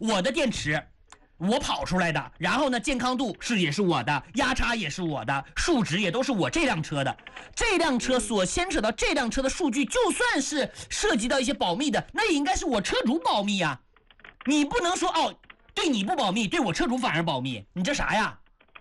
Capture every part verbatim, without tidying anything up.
我的电池。我跑出来的，然后呢，健康度是也是我的，压差也是我的，数值也都是我这辆车的。这辆车所牵扯到这辆车的数据，就算是涉及到一些保密的，那也应该是我车主保密呀。你不能说哦，对你不保密，对我车主反而保密，你这啥呀？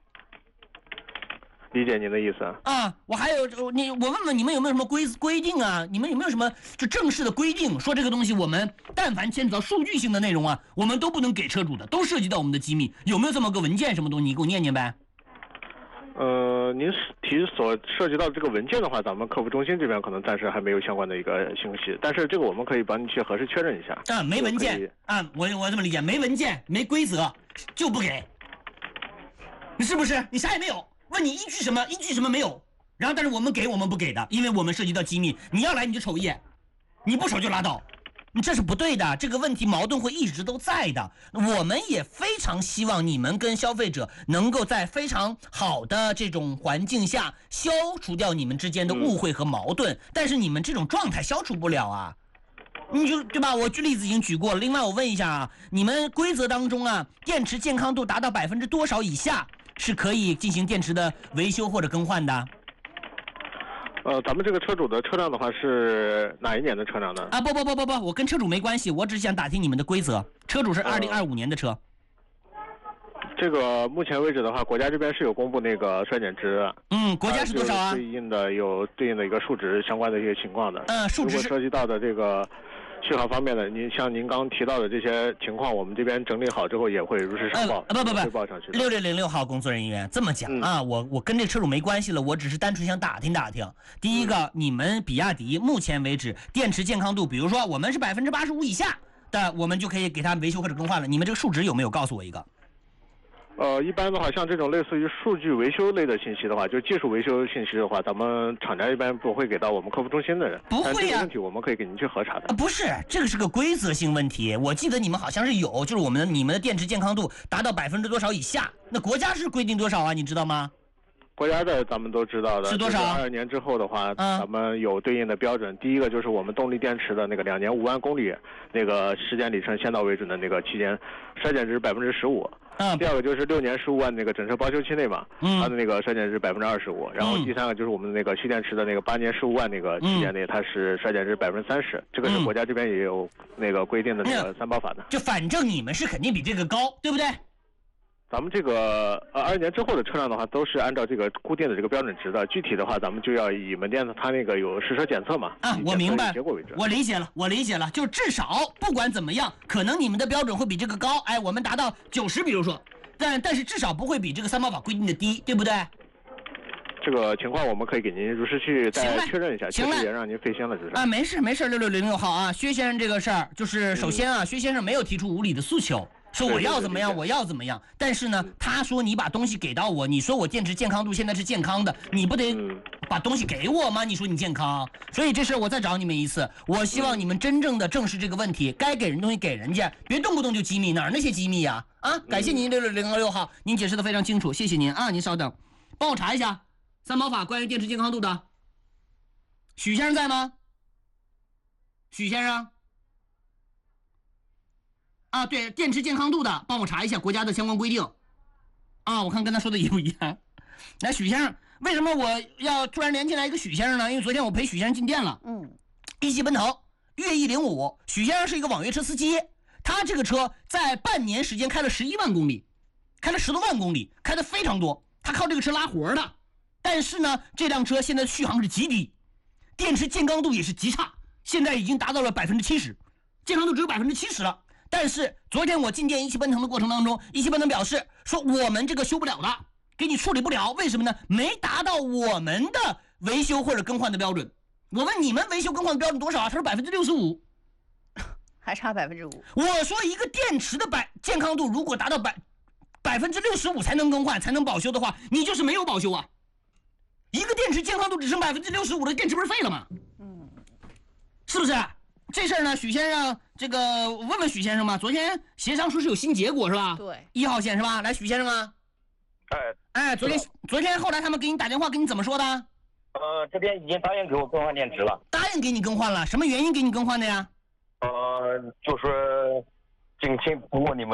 理解您的意思啊，我还有你，我问问你们有没有什么规规定啊？你们有没有什么就正式的规定，说这个东西我们但凡牵扯到数据性的内容啊，我们都不能给车主的，都涉及到我们的机密，有没有这么个文件什么东西？你给我念念呗。 呃，您提所涉及到这个文件的话，咱们客服中心这边可能暂时还没有相关的一个信息，但是这个我们可以帮您去核实确认一下。 啊，没文件啊，我我这么理解，没文件，没规则就不给，你是不是？你啥也没有。问你依据什么？依据什么没有？然后但是我们给我们不给的，因为我们涉及到机密。你要来你就瞅一眼，你不瞅就拉倒，你这是不对的。这个问题矛盾会一直都在的。我们也非常希望你们跟消费者能够在非常好的这种环境下消除掉你们之间的误会和矛盾，嗯、但是你们这种状态消除不了啊。你就对吧？我举例子已经举过了。另外我问一下啊，你们规则当中啊，电池健康度达到百分之多少以下？是可以进行电池的维修或者更换的。 呃，咱们这个车主的车辆的话是哪一年的车辆呢？ 啊，不不不不不，我跟车主没关系，我只是想打听你们的规则。车主是二零二五年的车。 呃、这个目前为止的话，国家这边是有公布那个衰减值的。 嗯，国家是多少啊？ 对应的有对应的一个数值相关的一些情况的。 嗯，数值如果涉及到的这个续航方面的，您像您刚提到的这些情况，我们这边整理好之后也会如实上报， 呃、不不不， 汇报上去。 六六零六号工作人员这么讲、嗯、啊，我我跟这车主没关系了，我只是单纯想打听打听。第一个，嗯、你们比亚迪目前为止电池健康度，比如说我们是百分之八十五以下的，我们就可以给它维修或者更换了。你们这个数值有没有告诉我一个？ 呃，一般的话，像这种类似于数据维修类的信息的话，就技术维修信息的话，咱们厂家一般不会给到我们客服中心的人。 不会呀、啊， 这个问题我们可以给您去核查的。 啊，不是，这个是个规则性问题。我记得你们好像是有，就是我们的你们的电池健康度达到百分之多少以下，那国家是规定多少啊？你知道吗？ 国家的咱们都知道的是多少？ 二十年之后的话， 嗯， 咱们有对应的标准。第一个就是我们动力电池的那个两年五万公里那个时间里程先到为准的那个期间，衰减值百分之十五。 嗯， 第二个就是六年十五万那个整车保修期内嘛， 嗯， 它的那个衰减值百分之二十五。然后第三个就是我们的那个蓄电池的那个八年十五万那个期间内，嗯、它是衰减值百分之三十。这个是国家这边也有那个规定的那个三包法的。 就反正你们是肯定比这个高，对不对？ 咱们这个呃二十年之后的车辆的话，都是按照这个固定的这个标准值的。具体的话，咱们就要以门店它那个有实车检测嘛。 啊，我明白，我理解了，我理解了。就至少不管怎么样，可能你们的标准会比这个高。哎，我们达到九十，比如说，但但是至少不会比这个三包法规定的低，对不对？ 这个情况我们可以给您如实去再确认一下，确实也让您费心了，就是啊，没事没事，六六零六号啊，薛先生这个事儿，就是首先啊， 嗯、 薛先生没有提出无理的诉求。说我要怎么样，我要怎么样，但是呢，他说你把东西给到我，你说我电池健康度现在是健康的，你不得把东西给我吗？你说你健康，所以这事我再找你们一次，我希望你们真正的正视这个问题，该给人东西给人家，别动不动就机密，哪儿那些机密呀？啊，感谢您六六零六号，您解释的非常清楚，谢谢您啊，您稍等，帮我查一下三包法关于电池健康度的，许先生在吗？许先生。啊，对，电池健康度的，帮我查一下国家的相关规定。啊，我看跟他说的一不一样。来，许先生，为什么我要突然连进来一个许先生呢？因为昨天我陪许先生进店了。嗯，一汽奔腾粤 E 零五，许先生是一个网约车司机，他这个车在半年时间开了十一万公里，开了十多万公里，开的非常多。他靠这个车拉活的，但是呢，这辆车现在续航是极低，电池健康度也是极差，现在已经达到了百分之七十，健康度只有百分之七十了。但是昨天我进店一汽奔腾的过程当中，一汽奔腾表示说我们这个修不了的，给你处理不了，为什么呢？没达到我们的维修或者更换的标准。我问你们维修更换的标准多少啊？他说百分之六十五， 还差百分之五。 我说一个电池的百健康度如果达到百百分之六十五才能更换才能保修的话，你就是没有保修啊。一个电池健康度只剩百分之六十五的电池不是废了吗？嗯，是不是？这事儿呢，许先生，这个问问许先生吧。昨天协商说是有新结果是吧？ 对， 一号线是吧？来，许先生啊。 哎哎，昨天昨天后来他们给你打电话，跟你怎么说的？ 呃，这边已经答应给我更换电池了。 答应给你更换了，什么原因给你更换的呀？ 呃，就是近期通过你们。